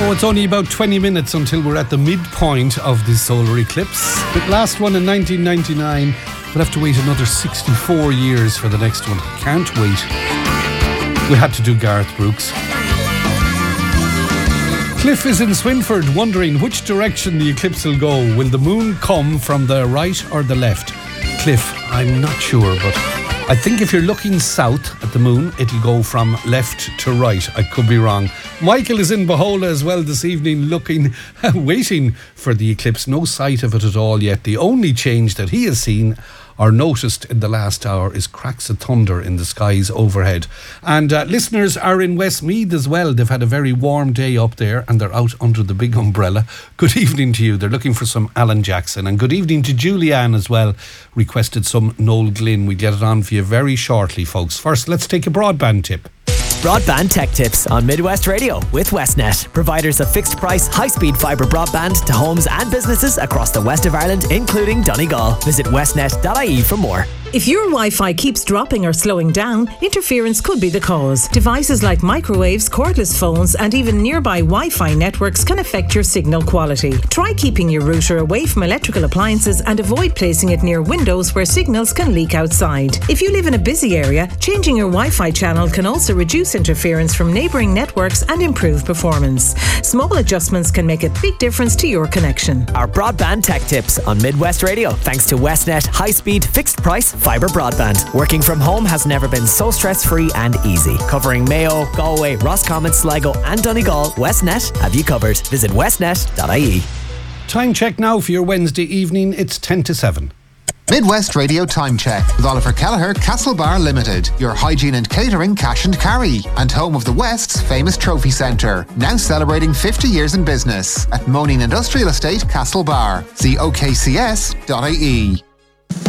Oh, it's only about 20 minutes until we're at the midpoint of the solar eclipse. The last one in 1999. We'll have to wait another 64 years for the next one. Can't wait. We had to do Garth Brooks. Cliff is in Swinford wondering which direction the eclipse will go. Will the moon come from the right or the left? Cliff, I'm not sure, but I think if you're looking south at the moon, it'll go from left to right. I could be wrong. Michael is in Bohola as well this evening, waiting for the eclipse. No sight of it at all yet. The only change that he has seen or noticed in the last hour is cracks of thunder in the skies overhead. And listeners are in Westmeath as well. They've had a very warm day up there and they're out under the big umbrella. Good evening to you. They're looking for some Alan Jackson. And good evening to Julianne as well. Requested some Noel Glynn. We get it on for you very shortly, folks. First, let's take a broadband tip. Broadband Tech Tips on Midwest Radio with Westnet. Providers of fixed price, high-speed fibre broadband to homes and businesses across the west of Ireland, including Donegal. Visit westnet.ie for more. If your Wi-Fi keeps dropping or slowing down, interference could be the cause. Devices like microwaves, cordless phones, and even nearby Wi-Fi networks can affect your signal quality. Try keeping your router away from electrical appliances and avoid placing it near windows where signals can leak outside. If you live in a busy area, changing your Wi-Fi channel can also reduce interference from neighbouring networks and improve performance. Small adjustments can make a big difference to your connection. Our Broadband Tech Tips on Midwest Radio, thanks to Westnet high-speed, fixed-price fibre broadband. Working from home has never been so stress-free and easy. Covering Mayo, Galway, Roscommon, Sligo and Donegal, Westnet have you covered. Visit westnet.ie. Time check now for your Wednesday evening. It's 10 to 7. Midwest Radio Time Check with Oliver Kelleher, Castlebar Limited, your hygiene and catering cash and carry, and home of the West's famous trophy centre, now celebrating 50 years in business at Moaning Industrial Estate, Castlebar. See okcs.ie.